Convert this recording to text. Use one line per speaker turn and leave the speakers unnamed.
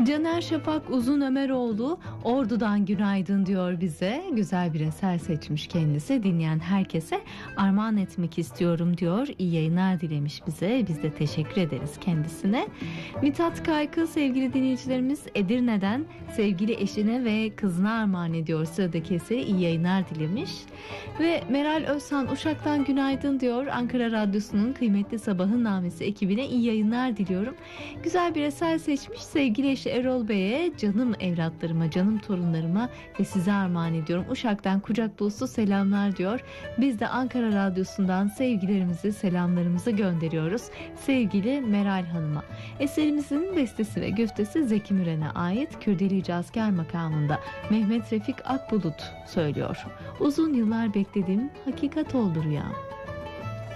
Caner Şafak Uzun Ömeroğlu Ordu'dan günaydın diyor bize. Güzel bir eser seçmiş kendisi. Dinleyen herkese armağan etmek istiyorum diyor. İyi yayınlar dilemiş bize. Biz de teşekkür ederiz kendisine. Mithat Kaykı sevgili dinleyicilerimiz Edirne'den sevgili eşine ve kızına armağan ediyor sıradaki eseri. İyi yayınlar dilemiş. Ve Meral Özhan Uşak'tan günaydın diyor. Ankara Radyosu'nun kıymetli Sabahın Namesi ekibine iyi yayınlar diliyorum. Güzel bir eser seçmiş. Sevgili eşi Erol Bey'e, canım evlatlarıma, canım torunlarıma ve size armağan ediyorum. Uşak'tan kucak dolusu selamlar diyor. Biz de Ankara Radyosu'ndan sevgilerimizi, selamlarımızı gönderiyoruz sevgili Meral Hanım'a. Eserimizin bestesi ve güftesi Zeki Müren'e ait. Kürdeli Cazkar makamında Mehmet Refik Akbulut söylüyor. Uzun yıllar bekledim, hakikat oldu rüyam.